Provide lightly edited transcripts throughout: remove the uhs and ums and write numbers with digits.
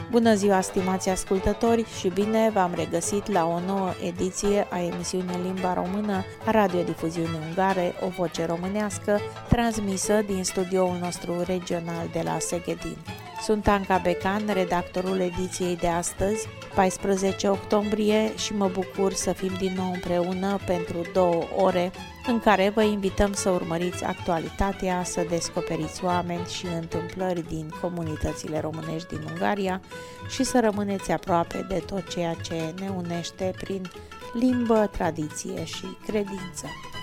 Bună ziua, stimați ascultători, și bine v-am regăsit la o nouă ediție a emisiunii în limba română a Radiodifuziunii Ungare, o voce românească, transmisă din studioul nostru regional de la Seghedin. Sunt Anca Becan, redactorul ediției de astăzi, 14 octombrie, și mă bucur să fim din nou împreună pentru 2 ore în care vă invităm să urmăriți actualitatea, să descoperiți oameni și întâmplări din comunitățile românești din Ungaria și să rămâneți aproape de tot ceea ce ne unește prin limbă, tradiție și credință.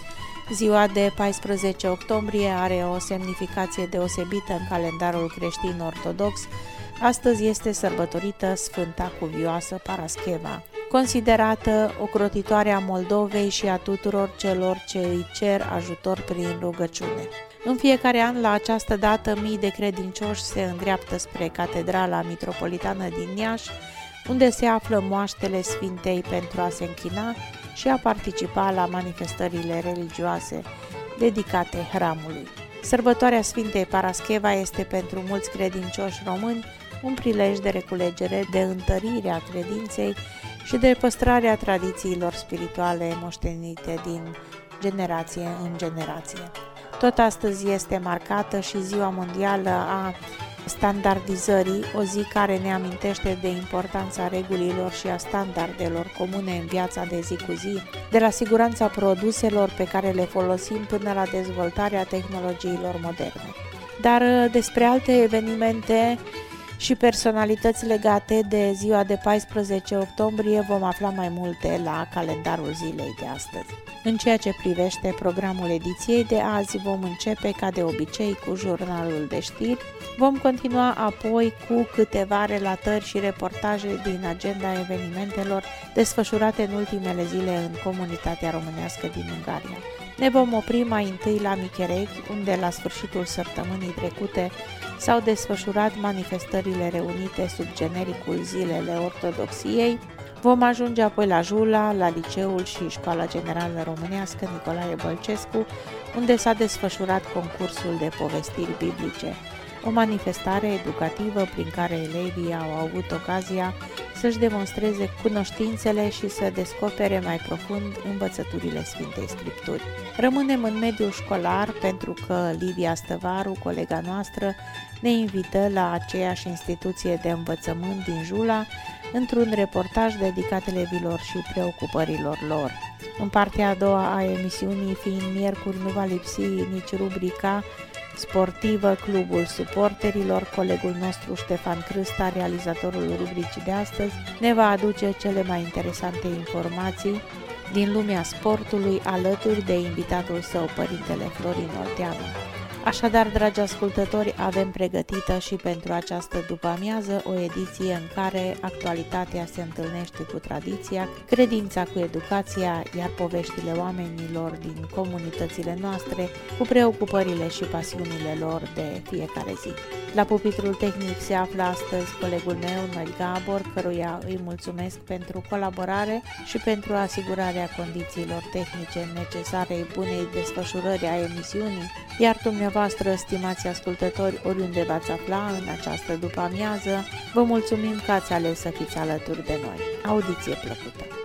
Ziua de 14 octombrie are o semnificație deosebită în calendarul creștin ortodox. Astăzi este sărbătorită Sfânta Cuvioasă Parascheva, considerată ocrotitoarea Moldovei și a tuturor celor ce îi cer ajutor prin rugăciune. În fiecare an, la această dată, mii de credincioși se îndreaptă spre Catedrala Mitropolitană din Iași, unde se află moaștele Sfintei pentru a se închina și a participa la manifestările religioase dedicate hramului. Sărbătoarea Sfintei Parascheva este pentru mulți credincioși români un prilej de reculegere, de întărire a credinței și de păstrarea tradițiilor spirituale moștenite din generație în generație. Tot astăzi este marcată și Ziua Mondială a Standardizării, o zi care ne amintește de importanța regulilor și a standardelor comune în viața de zi cu zi, de la siguranța produselor pe care le folosim până la dezvoltarea tehnologiilor moderne. Dar despre alte evenimente și personalități legate de ziua de 14 octombrie vom afla mai multe la calendarul zilei de astăzi. În ceea ce privește programul ediției de azi, vom începe ca de obicei cu jurnalul de știri, vom continua apoi cu câteva relatări și reportaje din agenda evenimentelor desfășurate în ultimele zile în comunitatea românească din Ungaria. Ne vom opri mai întâi la Michereghi, unde la sfârșitul săptămânii trecute s-au desfășurat manifestările reunite sub genericul Zilele Ortodoxiei. Vom ajunge apoi la Jula, la Liceul și Școala Generală Românească Nicolae Bălcescu, unde s-a desfășurat concursul de povestiri biblice, o manifestare educativă prin care elevii au avut ocazia să-și demonstreze cunoștințele și să descopere mai profund învățăturile Sfintei Scripturi. Rămânem în mediul școlar pentru că Lidia Stăvaru, colega noastră, ne invită la aceeași instituție de învățământ din Jula într-un reportaj dedicat elevilor și preocupărilor lor. În partea a doua a emisiunii, fiind miercuri, nu va lipsi nici rubrica sportivă Clubul Suporterilor. Colegul nostru Ștefan Crâsta, realizatorul rubricii de astăzi, ne va aduce cele mai interesante informații din lumea sportului alături de invitatul său, părintele Florin Olteanu. Așadar, dragi ascultători, avem pregătită și pentru această după-amiază o ediție în care actualitatea se întâlnește cu tradiția, credința cu educația, iar poveștile oamenilor din comunitățile noastre cu preocupările și pasiunile lor de fiecare zi. La pupitrul tehnic se află astăzi colegul meu, Noel Gabor, căruia îi mulțumesc pentru colaborare și pentru asigurarea condițiilor tehnice necesare bunei desfășurări a emisiunii, iar dumneavoastră, stimați ascultători, oriunde v-ați afla în această după-amiază, vă mulțumim că ați ales să fiți alături de noi. Audiție plăcută!